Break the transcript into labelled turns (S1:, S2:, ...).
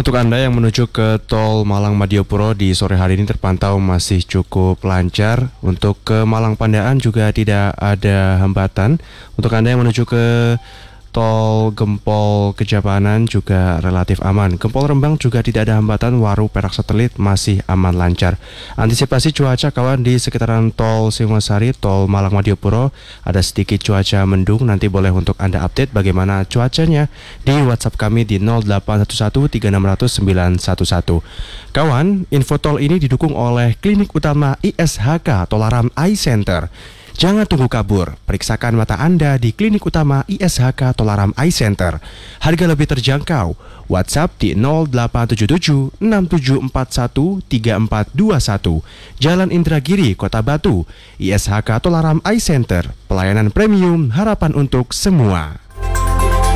S1: untuk Anda yang menuju ke tol Malang Madiopuro di sore hari ini terpantau masih cukup lancar. Untuk ke Malang Pandaan juga tidak ada hambatan. Untuk Anda yang menuju ke tol Gempol Kejapanan juga relatif aman. Gempol Rembang juga tidak ada hambatan. Waru Perak Satelit masih aman lancar. Antisipasi cuaca kawan di sekitaran tol Singosari, tol Malang Madiopuro ada sedikit cuaca mendung. Nanti boleh untuk Anda update bagaimana cuacanya di WhatsApp kami di 0811 3600 911. Kawan, info tol ini didukung oleh Klinik Utama ISHK Tolaram Eye Center. Jangan tunggu kabur, periksakan mata Anda di Klinik Utama ISHK Tolaram Eye Center. Harga lebih terjangkau. WhatsApp di 0877 6741 3421. Jalan Indragiri, Kota Batu. ISHK Tolaram Eye Center. Pelayanan premium, harapan untuk semua.